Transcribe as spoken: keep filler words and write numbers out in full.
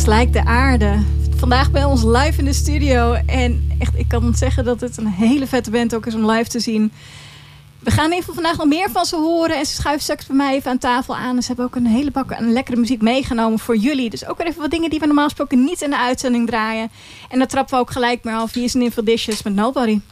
Slijk de aarde. Vandaag bij ons live in de studio. En echt, ik kan zeggen dat het een hele vette band ook is om live te zien. We gaan in ieder geval vandaag nog meer van ze horen. En ze schuiven straks bij mij even aan tafel aan. En ze hebben ook een hele bak aan lekkere muziek meegenomen voor jullie. Dus ook weer even wat dingen die we normaal gesproken niet in de uitzending draaien. En dan trappen we ook gelijk maar af. Hier is een Infidicious met Nobody.